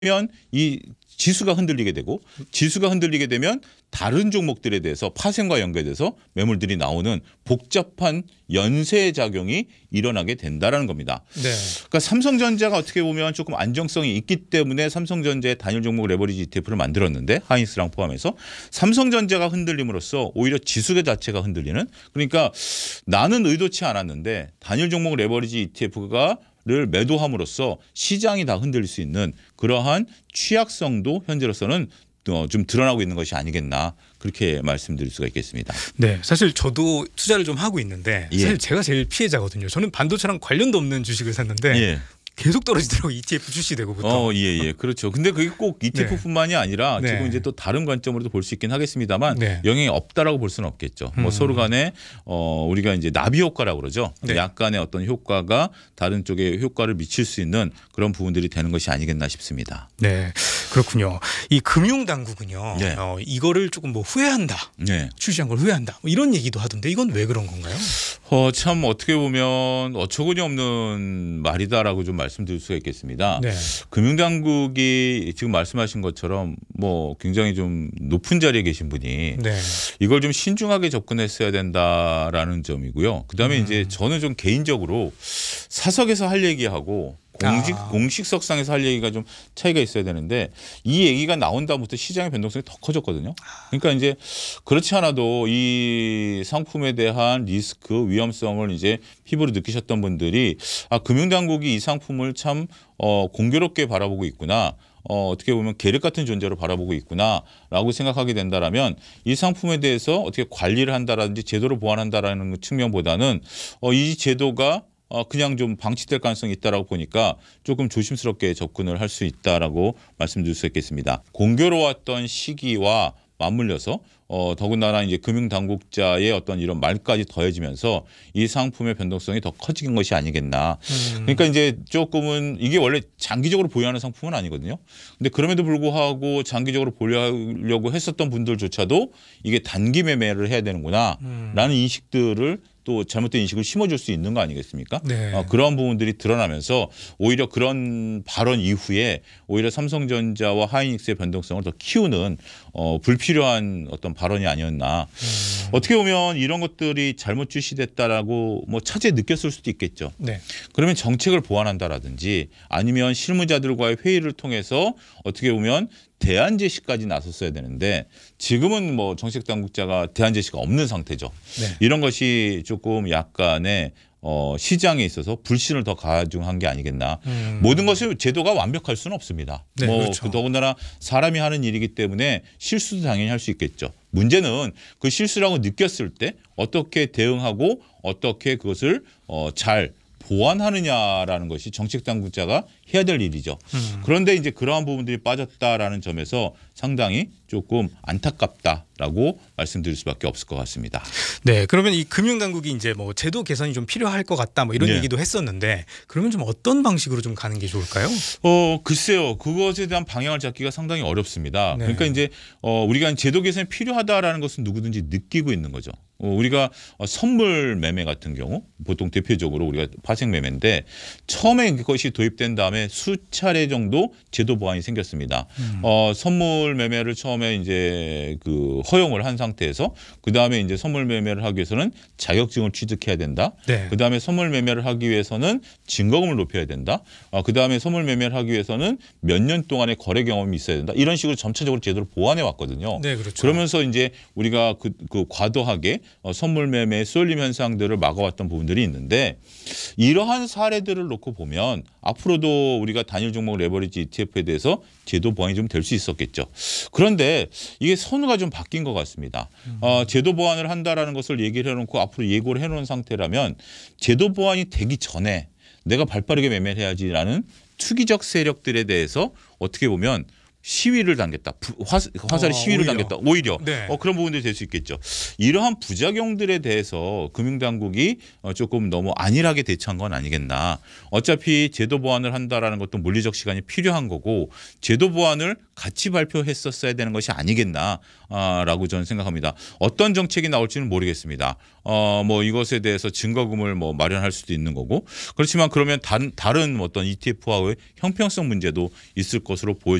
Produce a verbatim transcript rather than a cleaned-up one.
면 이 지수가 흔들리게 되고 지수가 흔들리게 되면 다른 종목들에 대해서 파생과 연계돼서 매물들이 나오는 복잡한 연쇄 작용이 일어나게 된다라는 겁니다. 네. 그러니까 삼성전자가 어떻게 보면 조금 안정성이 있기 때문에 삼성전자의 단일 종목 레버리지 이티에프를 만들었는데 하이닉스랑 포함해서 삼성전자가 흔들림으로써 오히려 지수 자체가 흔들리는, 그러니까 나는 의도치 않았는데 단일 종목 레버리지 이티에프가 를 매도함으로써 시장이 다 흔들릴 수 있는 그러한 취약성도 현재로서는 좀 드러나고 있는 것이 아니겠나, 그렇게 말씀드릴 수가 있겠습니다. 네, 사실 저도 투자를 좀 하고 있는데 예. 사실 제가 제일 피해자거든요. 저는 반도체랑 관련도 없는 주식을 샀는데 예. 계속 떨어지더라고. 이티에프 출시되고부터. 어, 예, 예. 그렇죠. 근데 그게 꼭 이티에프뿐만이 아니라 네. 지금 이제 또 다른 관점으로도 볼 수 있긴 하겠습니다만 네. 영향이 없다라고 볼 수는 없겠죠. 음. 뭐 서로 간에 어, 우리가 이제 나비 효과라고 그러죠. 네. 약간의 어떤 효과가 다른 쪽에 효과를 미칠 수 있는 그런 부분들이 되는 것이 아니겠나 싶습니다. 네, 그렇군요. 이 금융 당국은요. 네. 어, 이거를 조금 뭐 후회한다. 네. 출시한 걸 후회한다. 뭐 이런 얘기도 하던데 이건 왜 그런 건가요? 어, 참 어떻게 보면 어처구니 없는 말이다라고 좀 말씀드릴 수가 있겠습니다. 네. 금융당국이 지금 말씀하신 것처럼 뭐 굉장히 좀 높은 자리에 계신 분이 네. 이걸 좀 신중하게 접근했어야 된다라는 점이고요. 그다음에 음. 이제 저는 좀 개인적으로 사석에서 할 얘기하고 공식 아. 공식석상에서 할 얘기가 좀 차이가 있어야 되는데 이 얘기가 나온 다음부터 시장의 변동성이 더 커졌거든요. 그러니까 이제 그렇지 않아도 이 상품에 대한 리스크 위험성을 이제 피부로 느끼셨던 분들이 아, 금융당국이 이 상품을 참 어, 공교롭게 바라보고 있구나. 어, 어떻게 보면 계륵 같은 존재로 바라보고 있구나라고 생각하게 된다라면 이 상품에 대해서 어떻게 관리를 한다라든지 제도를 보완한다라는 측면보다는 어, 이 제도가 어, 그냥 좀 방치될 가능성이 있다라고 보니까 조금 조심스럽게 접근을 할 수 있다라고 말씀드릴 수 있겠습니다. 공교로웠던 시기와 맞물려서 어, 더군다나 이제 금융당국자의 어떤 이런 말까지 더해지면서 이 상품의 변동성이 더 커진 것이 아니겠나. 음. 그러니까 이제 조금은 이게 원래 장기적으로 보유하는 상품은 아니거든요. 근데 그럼에도 불구하고 장기적으로 보유하려고 했었던 분들조차도 이게 단기 매매를 해야 되는구나 라는 인식들을 또 잘못된 인식을 심어줄 수 있는 거 아니겠습니까? 네. 어, 그런 부분들이 드러나면서 오히려 그런 발언 이후에 오히려 삼성전자와 하이닉스의 변동성을 더 키우는 어, 불필요한 어떤 발언이 아니었나. 음. 어떻게 보면 이런 것들이 잘못 출시됐다라고 뭐 차제에 느꼈을 수도 있겠죠. 네. 그러면 정책을 보완한다라든지 아니면 실무자들과의 회의를 통해서 어떻게 보면 대안 제시까지 나섰어야 되는데 지금은 뭐 정책 당국자가 대안 제시가 없는 상태죠. 네. 이런 것이 조금 약간의 어, 시장에 있어서 불신을 더 가중한 게 아니겠나. 음. 모든 것을 제도가 완벽할 수는 없습니다. 네, 뭐 그렇죠. 더군다나 사람이 하는 일이기 때문에 실수도 당연히 할 수 있겠죠. 문제는 그 실수라고 느꼈을 때 어떻게 대응하고 어떻게 그것을 어, 잘 보완하느냐라는 것이 정책 당국자가 해야 될 일이죠. 음. 그런데 이제 그러한 부분들이 빠졌다라는 점에서 상당히 조금 안타깝다라고 말씀드릴 수밖에 없을 것 같습니다. 네, 그러면 이 금융당국이 이제 뭐 제도 개선이 좀 필요할 것 같다 뭐 이런 네. 얘기도 했었는데 그러면 좀 어떤 방식으로 좀 가는 게 좋을까요? 어, 글쎄요. 그것에 대한 방향을 잡기가 상당히 어렵습니다. 네. 그러니까 이제 어, 우리가 제도 개선이 필요하다라는 것은 누구든지 느끼고 있는 거죠. 어, 우리가 어, 선물 매매 같은 경우 보통 대표적으로 우리가 파생 매매인데 처음에 그것이 도입된 다음에 수차례 정도 제도 보완이 생겼습니다. 음. 어, 선물 매매를 처음에 이제 그 허용을 한 상태에서 그 다음에 이제 선물 매매를 하기 위해서는 자격증을 취득해야 된다. 네. 그 다음에 선물 매매를 하기 위해서는 증거금을 높여야 된다. 어, 그 다음에 선물 매매를 하기 위해서는 몇 년 동안의 거래 경험이 있어야 된다. 이런 식으로 점차적으로 제도를 보완해 왔거든요. 네, 그렇죠. 그러면서 이제 우리가 그, 그 과도하게 어, 선물 매매의 쏠림 현상들을 막아왔던 부분들이 있는데 이러한 사례들을 놓고 보면 앞으로도 우리가 단일 종목 레버리지 이티에프에 대해서 제도 보완이 좀 될 수 있었겠죠. 그런데 이게 선우가 좀 바뀐 것 같습니다. 어, 제도 보완을 한다라는 것을 얘기를 해놓고 앞으로 예고를 해놓은 상태라면 제도 보완이 되기 전에 내가 발빠르게 매매를 해야지라는 투기적 세력들에 대해서 어떻게 보면 시위를 당겼다. 부- 화, 화살이 어, 시위를 오히려. 당겼다. 오히려 네. 어, 그런 부분들이 될 수 있겠죠. 이러한 부작용들에 대해서 금융당국이 어, 조금 너무 안일하게 대처한 건 아니겠나. 어차피 제도 보완을 한다라는 것도 물리적 시간이 필요한 거고 제도 보완을 같이 발표했었어야 되는 것이 아니겠나라고 저는 생각합니다. 어떤 정책이 나올지는 모르겠습니다. 어, 뭐 이것에 대해서 증거금을 뭐 마련할 수도 있는 거고 그렇지만 그러면 다른 다른 어떤 이티에프와의 형평성 문제도 있을 것으로 보여.